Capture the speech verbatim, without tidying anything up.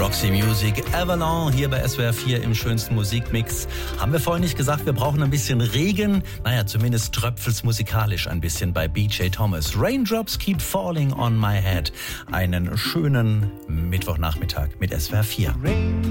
Roxy Music, Avalon hier bei S W R vier im schönsten Musikmix. Haben wir vorhin nicht gesagt, wir brauchen ein bisschen Regen? Naja, zumindest tröpfelt's musikalisch ein bisschen bei B J Thomas. Raindrops keep falling on my head. Einen schönen Mittwochnachmittag mit S W R vier.